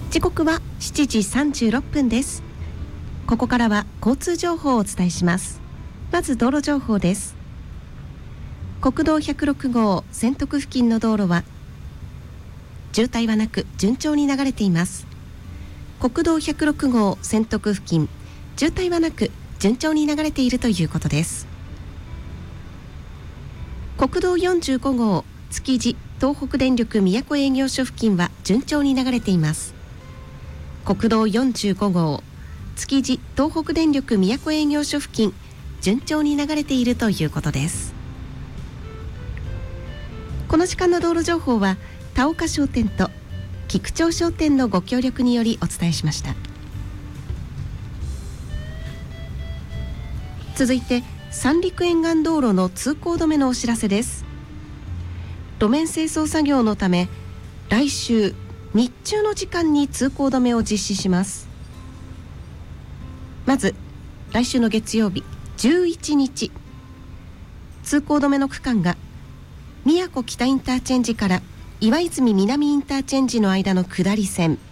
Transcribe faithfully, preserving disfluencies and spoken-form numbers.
時刻はしちじさんじゅうろっぷんです。ここからは交通情報をお伝えします。まず道路情報です。国道ひゃくろくごう千徳付近の道路は渋滞はなく順調に流れています。国道ひゃくろくごう千徳付近、渋滞はなく順調に流れているということです。国道よんじゅうごごう築地東北電力宮古営業所付近は順調に流れています。国道よんじゅうごごう築地東北電力宮古営業所付近、順調に流れているということです。この時間の道路情報は田岡商店と菊町商店のご協力によりお伝えしました。続いて三陸沿岸道路の通行止めのお知らせです。路面清掃作業のため来週日中の時間に通行止めを実施します。まず来週の月曜日じゅういちにち、通行止めの区間が宮古北インターチェンジから岩泉南インターチェンジの間の下り線、